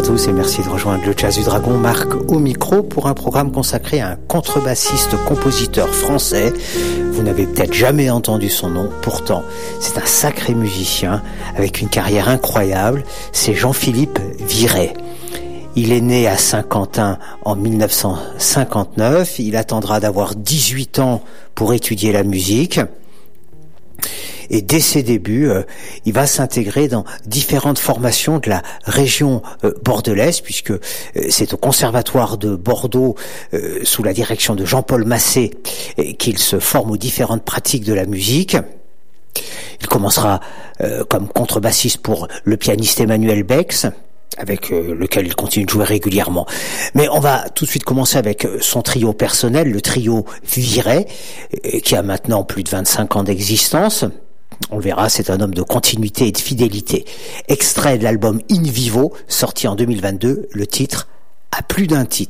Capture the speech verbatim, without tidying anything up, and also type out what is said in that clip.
à tous et merci de rejoindre le Jazz du Dragon. Marc au micro pour un programme consacré à un contrebassiste-compositeur français. Vous n'avez peut-être jamais entendu son nom, pourtant c'est un sacré musicien avec une carrière incroyable. C'est Jean-Philippe Viret. Il est né à Saint-Quentin en mille neuf cent cinquante-neuf. Il attendra d'avoir dix-huit ans pour étudier la musique. Et dès ses débuts, euh, il va s'intégrer dans différentes formations de la région euh, bordelaise, puisque euh, c'est au Conservatoire de Bordeaux, euh, sous la direction de Jean-Paul Massé, euh, qu'il se forme aux différentes pratiques de la musique. Il commencera euh, comme contrebassiste pour le pianiste Emmanuel Bex, avec euh, lequel il continue de jouer régulièrement. Mais on va tout de suite commencer avec son trio personnel, le trio Viret, euh, qui a maintenant plus de vingt-cinq ans d'existence. On le verra, c'est un homme de continuité et de fidélité. Extrait de l'album In Vivo, sorti en deux mille vingt-deux, le titre « À plus d'un titre ».